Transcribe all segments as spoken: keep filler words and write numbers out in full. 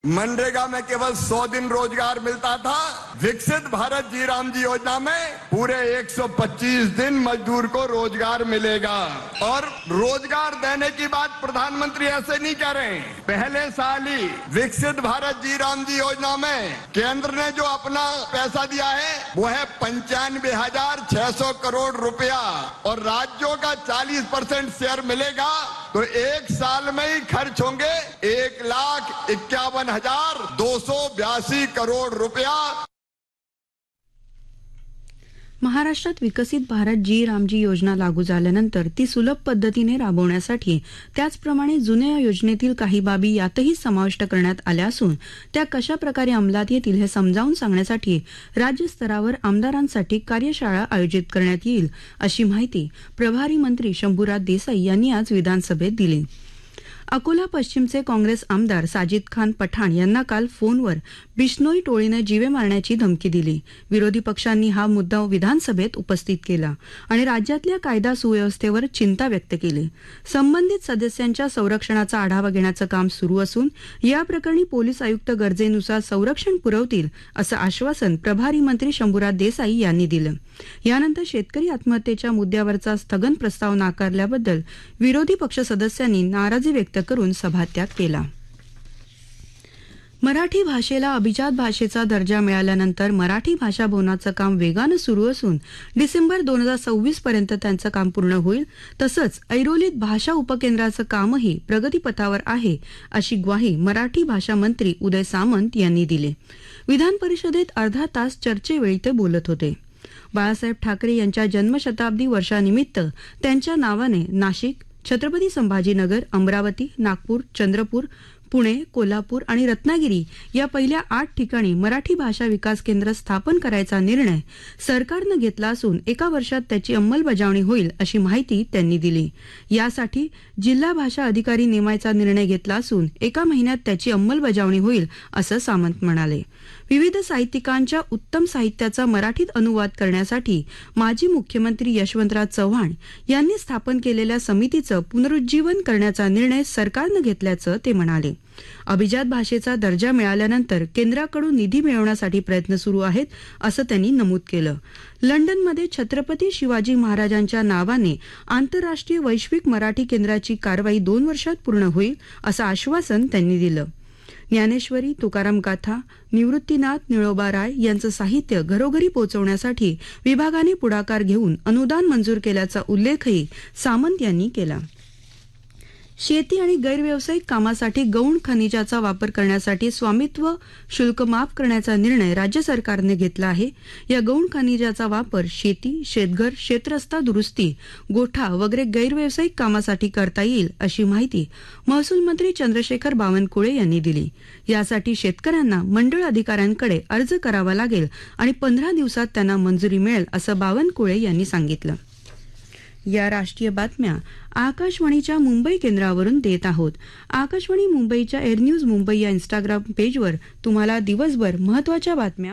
मनरेगा में केवल सौ दिन रोजगार मिलता था, विकसित भारत जी राम जी योजना में पूरे एक सौ पच्चीस दिन मजदूर को रोजगार मिलेगा। और रोजगार देने की बात प्रधानमंत्री ऐसे नहीं कह रहे हैं। पहले साल ही विकसित भारत जी राम जी योजना में केंद्र ने जो अपना पैसा दिया है वो है पंचानवे हजार छह सौ करोड़ रुपया और राज्यों का चालीस परसेंट शेयर मिलेगा तो एक साल में ही खर्च होंगे एक लाख इक्यावन हजार दो सौ बयासी करोड़ रुपया। महाराष्ट्रात विकसित भारत जी रामजी योजना लागू झाल्यानंतर ती सुलभ पद्धतीने राबवण्यासाठी त्याचप्रमाणे जुन्या योजनेतील काही बाबी यातही समाविष्ट करण्यात आल्या असून त्या कशा प्रकारे अंमलात येतील हे समजावून सांगण्यासाठी राज्यस्तरावर आमदारांसाठी कार्यशाळा आयोजित करण्यात येईल अशी माहिती प्रभारी मंत्री शंभूराज देसाई यांनी आज विधानसभेत दिली। अकोला पश्चिमचे काँग्रेस आमदार साजिद खान पठाण यांना काल फोनवर बिश्नोई टोळीने जीवे मारण्याची धमकी दिली। विरोधी पक्षांनी हा मुद्दा विधानसभेत उपस्थित केला आणि राज्यातल्या कायदा सुव्यवस्थेवर चिंता व्यक्त केली। संबंधित सदस्यांच्या संरक्षणाचा आढावा घेण्याचं काम सुरू असून या प्रकरणी पोलीस आयुक्त गरजेनुसार संरक्षण पुरवतील असं आश्वासन प्रभारी मंत्री शंभूराज देसाई यांनी दिलं। यानंतर शेतकरी आत्महत्येच्या मुद्द्यावरचा स्थगन प्रस्ताव नाकारल्याबद्दल विरोधी पक्ष सदस्यांनी नाराजी व्यक्त करून सभात्याग केला। मराठी भाषेला अभिजात भाषेचा दर्जा मिळाल्यानंतर मराठी भाषा भवनाचं काम वेगानं सुरू असून डिसेंबर दोन हजार सव्वीस पर्यंत त्यांचं काम पूर्ण होईल। तसंच ऐरोलीत भाषा उपकेंद्राचं कामही प्रगतीपथावर आहे अशी ग्वाही मराठी भाषा मंत्री उदय सामंत यांनी दिली। विधान परिषदेत अर्धा तास चर्चेवेळी ते बोलत होते। बाळासाहेब ठाकरे यांच्या जन्मशताब्दी वर्षानिमित्त त्यांच्या नावाने नाशिक, छत्रपती संभाजीनगर, अमरावती, नागपूर, चंद्रपूर, पुणे, कोल्हापूर आणि रत्नागिरी या पहिल्या आठ ठिकाणी मराठी भाषा विकास केंद्र स्थापन करायचा निर्णय सरकारनं घेतला असून एका वर्षात त्याची अंमलबजावणी होईल अशी माहिती त्यांनी दिली। यासाठी जिल्हा भाषा अधिकारी नेमायचा निर्णय घेतला असून एका महिन्यात त्याची अंमलबजावणी होईल असं सामंत म्हणाले। विविध साहित्यिकांच्या उत्तम साहित्याचा मराठीत अनुवाद करण्यासाठी माजी मुख्यमंत्री यशवंतराव चव्हाण यांनी स्थापन केलेल्या समितीचं पुनरुज्जीवन करण्याचा निर्णय सरकारनं घेतल्याचं ते म्हणाले। अभिजात भाषेचा दर्जा मिळाल्यानंतर केंद्राकडून निधी मिळवण्यासाठी प्रयत्न सुरू आहेत असं त्यांनी नमूद केलं। लंडनमध्ये छत्रपती शिवाजी महाराजांच्या नावाने आंतरराष्ट्रीय वैश्विक मराठी केंद्राची कारवाई दोन वर्षात पूर्ण होईल असं आश्वासन त्यांनी दिलं। ज्ञानेश्वरी, तुकाराम गाथा, निवृत्तीनाथ निळोबा राय यांचं साहित्य घरोघरी पोहोचवण्यासाठी विभागाने पुढाकार घेऊन अनुदान मंजूर केल्याचा उल्लेखही सामंत यांनी केला। शेती आणि गैरव्यावसायिक कामासाठी गौण खनिजाचा वापर करण्यासाठी स्वामित्व शुल्क माफ करण्याचा निर्णय राज्य सरकारने घेतला आहे। या गौण खनिजाचा वापर शेती, शेतघर, शेतरस्ता दुरुस्ती, गोठा वगैरे गैरव्यावसायिक कामासाठी करता येईल अशी माहिती महसूल मंत्री चंद्रशेखर बावनकुळे यांनी दिली। यासाठी शेतकऱ्यांना मंडळ अधिकाऱ्यांकडे अर्ज करावा लागेल आणि पंधरा दिवसात त्यांना मंजुरी मिळेल असं बावनकुळे यांनी सांगितलं। या राष्ट्रीय बातम्या आकाशवाणीच्या मुंबई केंद्रावरून देत आहोत। आकाशवाणी मुंबईच्या एअर न्यूज मुंबई या इंस्टाग्राम पेजवर तुम्हाला दिवसभर महत्त्वाच्या बातम्या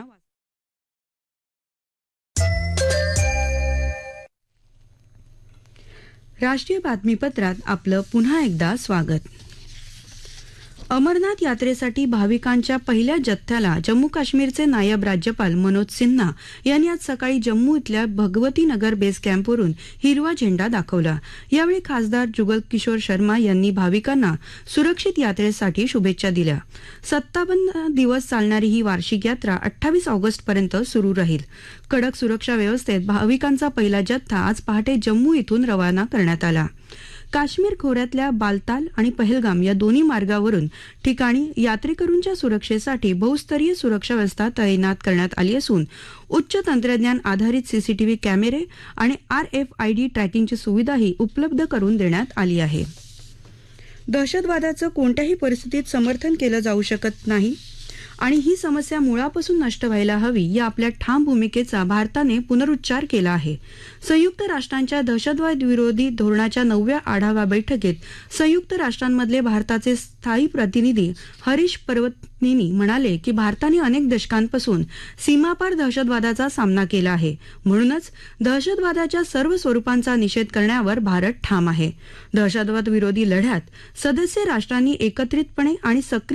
राष्ट्रीय बातमीपत्रात आपलं पुन्हा एकदा स्वागत। अमरनाथ यात्रेसाठी भाविकांच्या पहिल्या जथ्याला जम्मू काश्मीरचे नायब राज्यपाल मनोज सिन्हा यांनी आज सकाळी जम्मू इथल्या भगवती नगर बेस कॅम्पवरून हिरवा झेंडा दाखवला। यावेळी खासदार जुगल किशोर शर्मा यांनी भाविकांना सुरक्षित यात्रेसाठी शुभेच्छा दिल्या। सत्तावन्न दिवस चालणारी ही वार्षिक यात्रा अठ्ठावीस ऑगस्ट पर्यंत सुरू राहील। कडक सुरक्षा व्यवस्थेत भाविकांचा पहिला जथ्था आज पहाटे जम्मू इथून रवाना करण्यात आला। काश्मीर खोऱ्यातल्या बालताल आणि पहलगाम या दोन्ही मार्गावरून ठिकाणी यात्रेकरूंच्या सुरक्षेसाठी बहुस्तरीय सुरक्षा व्यवस्था तैनात करण्यात आली असून उच्च तंत्रज्ञान आधारित सीसीटीव्ही कॅमेरे आणि आरएफआयडी ट्रॅकिंगची सुविधाही उपलब्ध करून देण्यात आली आहे। दहशतवादाचं कोणत्याही परिस्थितीत समर्थन केलं जाऊ शकत नाही आणि ही समस्या मुळापासून नष्ट व्हायला हवी या आपल्या ठाम भूमिकेचा भारताने पुनरुच्चार केला आहे। संयुक्त राष्ट्रांच्या दहशतवाद विरोधी धोरणाच्या नवव्या आढावा बैठकीत संयुक्त राष्ट्रांमधले भारताचे स्थायी प्रतिनिधी हरीश पर्वतनेनी म्हणाले की भारताने अनेक दशकांपासून सीमापार दहशतवादाचा सामना केला आहे, म्हणूनच दहशतवादाच्या सर्व स्वरूपांचा निषेध करण्यावर भारत ठाम आहे। दहशतवाद विरोधी लढ्यात सदस्य राष्ट्रांनी एकत्रितपणे आणि सक्रिय